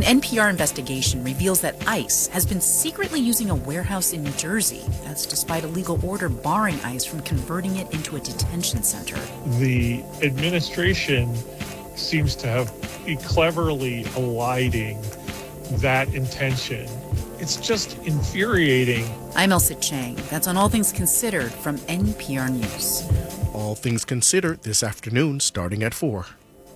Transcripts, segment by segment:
NPR investigation reveals that ICE has been secretly using a warehouse in New Jersey. That's despite a legal order barring ICE from converting it into a detention center. The administration seems to have be cleverly eliding that intention. It's just infuriating. I'm Elsa Chang. That's on All Things Considered from NPR News. All Things Considered this afternoon starting at 4.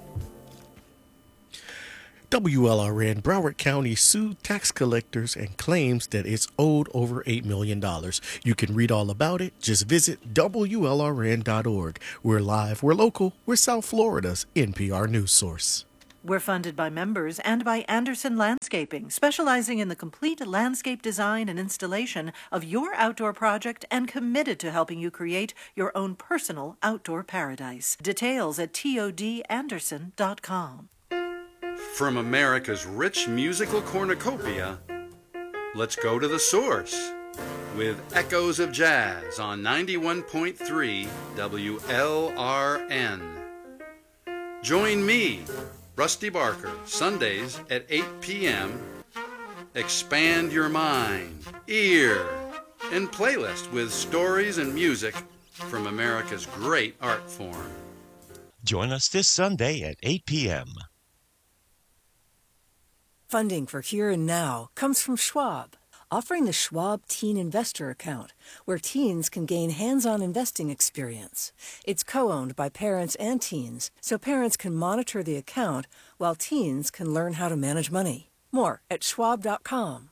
WLRN Broward County sued tax collectors and claims that it's owed over $8 million. You can read all about it. Just visit WLRN.org. We're live, we're local, we're South Florida's NPR news source. We're funded by members and by Anderson Landscaping, specializing in the complete landscape design and installation of your outdoor project and committed to helping you create your own personal outdoor paradise. Details at todanderson.com. From America's rich musical cornucopia, let's go to the source with Echoes of Jazz on 91.3 WLRN. Join me, Rusty Barker, Sundays at 8 p.m. Expand your mind, ear, and playlist with stories and music from America's great art form. Join us this Sunday at 8 p.m. Funding for Here and Now comes from Schwab, offering the Schwab Teen Investor Account, where teens can gain hands-on investing experience. It's co-owned by parents and teens, so parents can monitor the account while teens can learn how to manage money. More at schwab.com.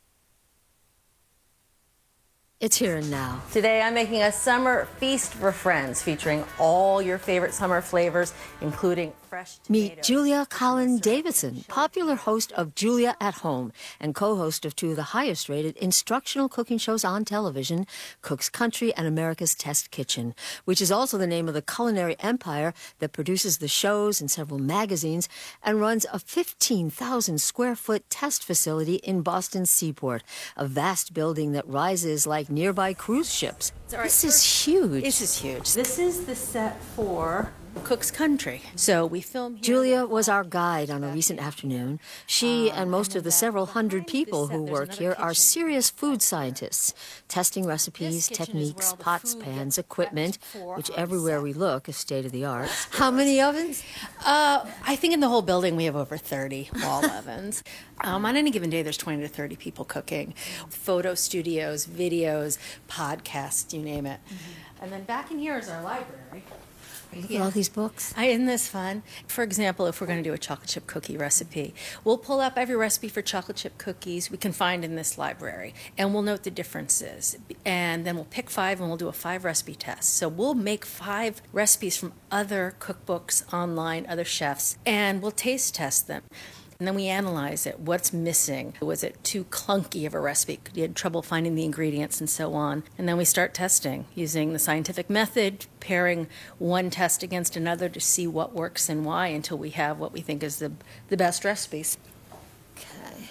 It's Here and Now. Today I'm making a summer feast for friends featuring all your favorite summer flavors, including fresh tomatoes. Meet Julia Collin Davidson, popular host of Julia at Home and co-host of two of the highest-rated instructional cooking shows on television, Cook's Country and America's Test Kitchen, which is also the name of the culinary empire that produces the shows and several magazines and runs a 15,000-square-foot test facility in Boston's Seaport, a vast building that rises like nearby cruise ships. This is huge. This is huge. This is the set for Cook's Country. So we film here. Julia was our guide on a recent afternoon. She and most of the several hundred people who work here are serious food scientists, testing recipes, techniques, pots, pans, equipment, which everywhere we look is state-of-the-art. How many ovens? I think in the whole building we have over 30 wall ovens. On any given day, there's 20 to 30 people cooking. Photo studios, videos, podcasts, you name it. Mm-hmm. And then back in here is our library. Look at all these books. Isn't this fun? For example, if we're going to do a chocolate chip cookie recipe, we'll pull up every recipe for chocolate chip cookies we can find in this library, and we'll note the differences. And then we'll pick 5, and we'll do a 5-recipe test. So we'll make 5 recipes from other cookbooks online, other chefs, and we'll taste test them. And then we analyze it. What's missing? Was it too clunky of a recipe? You had trouble finding the ingredients and so on. And then we start testing using the scientific method, pairing one test against another to see what works and why until we have what we think is the best recipes. Okay.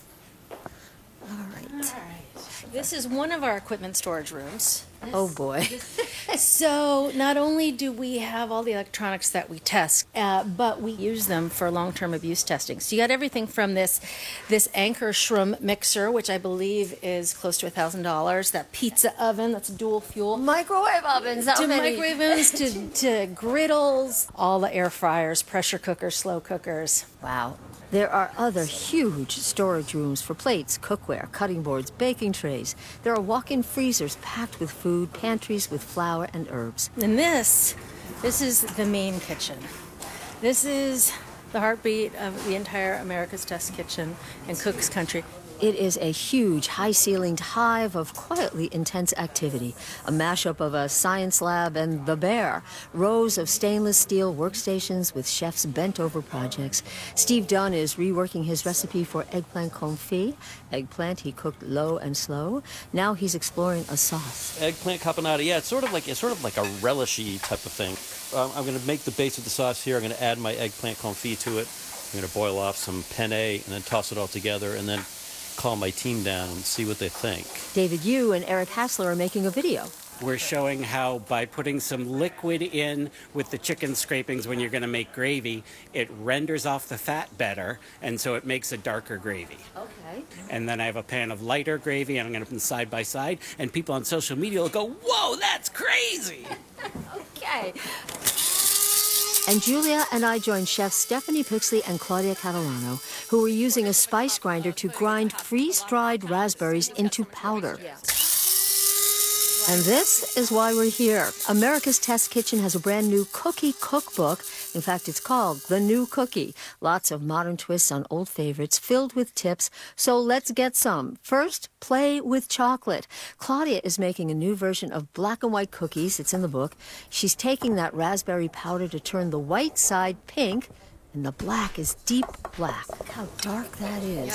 All right. This is one of our equipment storage rooms. Oh, boy. So not only do we have all the electronics that we test, but we use them for long-term abuse testing. So you got everything from this Anchor Shroom mixer, which I believe is close to $1,000, that pizza oven that's dual fuel. Microwave ovens. Microwave ovens, to griddles, all the air fryers, pressure cookers, slow cookers. Wow. There are other huge storage rooms for plates, cookware, cutting boards, baking trays. There are walk-in freezers packed with food, pantries with flour and herbs. And this is the main kitchen. This is the heartbeat of the entire America's Test Kitchen and Cook's Country. It is a huge, high-ceilinged hive of quietly intense activity, a mashup of a science lab and the bear, rows of stainless steel workstations with chefs bent over projects. Steve Dunn is reworking his recipe for eggplant confit. Eggplant he cooked low and slow. Now he's exploring a sauce. Eggplant caponata, yeah, it's sort of like a relishy type of thing. I'm going to make the base of the sauce here. I'm going to add my eggplant confit to it. I'm going to boil off some penne and then toss it all together and then call my team down and see what they think. David Yu and Eric Hassler are making a video. We're showing how by putting some liquid in with the chicken scrapings when you're going to make gravy, it renders off the fat better, and so it makes a darker gravy. Okay. And then I have a pan of lighter gravy, and I'm going to put them side by side, and people on social media will go, whoa, that's crazy! Okay. And Julia and I joined chefs Stephanie Pixley and Claudia Catalano, who were using a spice grinder to grind freeze-dried raspberries into powder. And this is why we're here. America's Test Kitchen has a brand new cookie cookbook. In fact, it's called The New Cookie. Lots of modern twists on old favorites filled with tips. So let's get some. First, play with chocolate. Claudia is making a new version of black and white cookies. It's in the book. She's taking that raspberry powder to turn the white side pink, and the black is deep black. Look how dark that is.